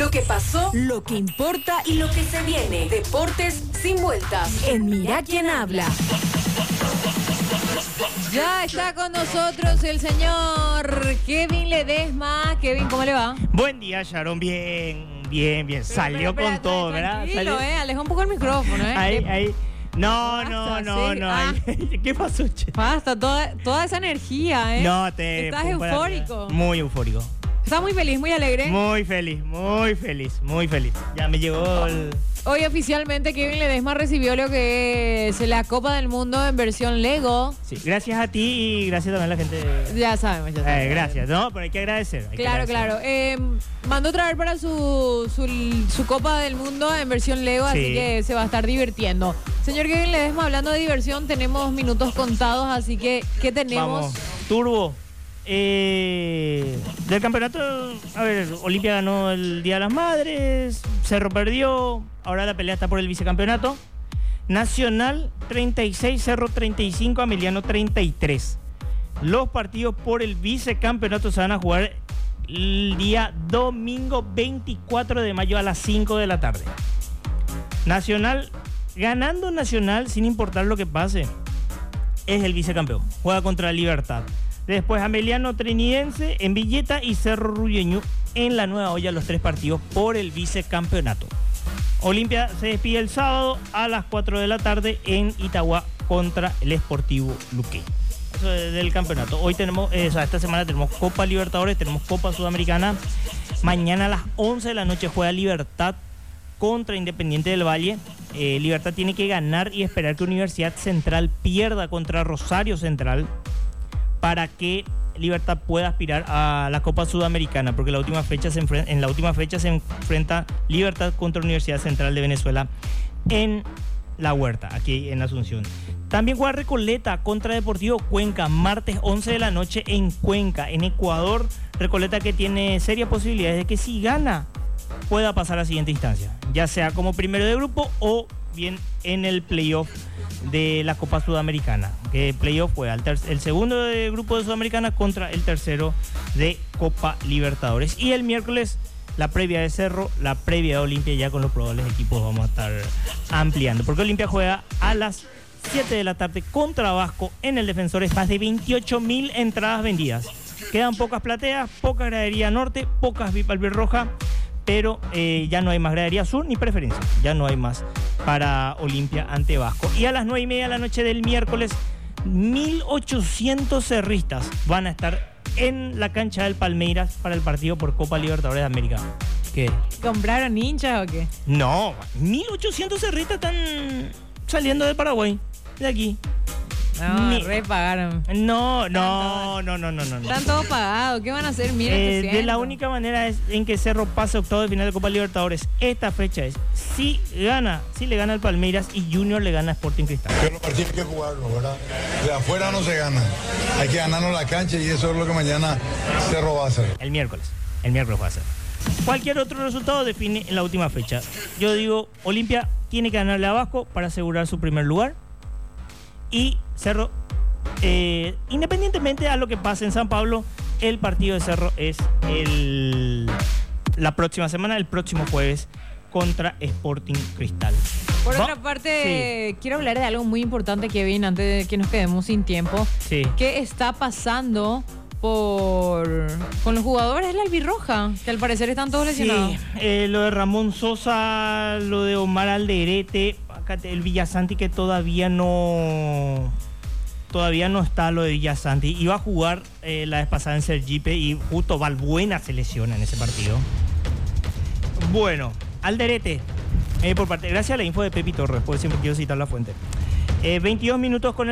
Lo que pasó, lo que importa y lo que se viene. Deportes sin vueltas. En Mira Quién Habla. Ya está con nosotros el señor Kevin Ledesma. Kevin, ¿cómo le va? Buen día, Sharon. Bien. Salió con todo, ¿verdad? Tranquilo, aleja un poco el micrófono, Ahí. No. ¿Qué pasó, che? Basta, toda esa energía, No, estás eufórico. Muy eufórico. Estás muy feliz, muy alegre. Muy feliz. Ya me llegó el... Hoy oficialmente Kevin Ledesma recibió lo que es la Copa del Mundo en versión Lego. Sí, gracias a ti y gracias también a la gente. Ya sabemos. Gracias, ¿no? Pero hay que agradecer. Claro. Mandó traer para su Copa del Mundo en versión Lego, sí. Así que se va a estar divirtiendo. Señor Kevin Ledesma, hablando de diversión, tenemos minutos contados, así que ¿qué tenemos? Vamos, turbo. Del campeonato, a ver, Olimpia ganó el Día de las Madres, Cerro perdió, ahora la pelea está por el vicecampeonato. Nacional 36, Cerro 35, Ameliano 33. Los partidos por el vicecampeonato se van a jugar el día domingo 24 de mayo a las 5 de la tarde. Nacional, ganando Nacional sin importar lo que pase, es el vicecampeón, juega contra Libertad. Después Ameliano Trinidense en Villeta y Cerro Ruyeñú en la Nueva Olla, los 3 partidos por el vicecampeonato. Olimpia se despide el sábado a las 4 de la tarde en Itagua contra el Sportivo Luque. Eso es del campeonato. Hoy tenemos, esta semana tenemos Copa Libertadores, tenemos Copa Sudamericana. Mañana a las 11 de la noche juega Libertad contra Independiente del Valle. Libertad tiene que ganar y esperar que Universidad Central pierda contra Rosario Central para que Libertad pueda aspirar a la Copa Sudamericana, porque en la última fecha se enfrenta Libertad contra Universidad Central de Venezuela en La Huerta, aquí en Asunción. También juega Recoleta contra Deportivo Cuenca, martes 11 de la noche en Cuenca, en Ecuador. Recoleta que tiene serias posibilidades de que si gana pueda pasar a la siguiente instancia, ya sea como primero de grupo o bien en el playoff de la Copa Sudamericana, que playoff fue el segundo de grupo de Sudamericana contra el tercero de Copa Libertadores. Y el miércoles la previa de Cerro, la previa de Olimpia, ya con los probables equipos vamos a estar ampliando, porque Olimpia juega a las 7 de la tarde contra Vasco en el Defensores. Más de 28.000 entradas vendidas, quedan pocas plateas, poca gradería norte, pocas VIP albirroja, pero ya no hay más gradería sur ni preferencia, ya no hay más para Olimpia ante Vasco. Y a las 9:30 de la noche del miércoles, 1.800 cerristas van a estar en la cancha del Palmeiras para el partido por Copa Libertadores de América. ¿Qué? ¿Compraron hinchas o qué? No, 1.800 cerristas están saliendo del Paraguay, de aquí. No, repagaron. No. Están todos pagados. ¿Qué van a hacer? De la única manera es en que Cerro pase octavo de final de Copa Libertadores. Esta fecha es si le gana al Palmeiras y Junior le gana a Sporting Cristal. Pero los partidos hay que jugarlos, ¿verdad? De afuera no se gana. Hay que ganarnos la cancha y eso es lo que mañana Cerro va a hacer. El miércoles va a ser. Cualquier otro resultado define en la última fecha. Yo digo, Olimpia tiene que ganarle a Vasco para asegurar su primer lugar. Y Cerro, independientemente a lo que pase en San Pablo, el partido de Cerro es la próxima semana, el próximo jueves, contra Sporting Cristal. Por otra parte, sí, quiero hablar de algo muy importante, Kevin, antes de que nos quedemos sin tiempo. Sí. ¿Qué está pasando con los jugadores de la albirroja? Que al parecer están todos lesionados. Sí, lo de Ramón Sosa, lo de Omar Alderete, el Villasanti que todavía no está, lo de Villasanti. Iba a jugar la vez pasada en Sergipe y justo Valbuena se lesiona en ese partido. Bueno, Alderete, gracias a la info de Pepi Torres, porque siempre quiero citar la fuente. 22 minutos con el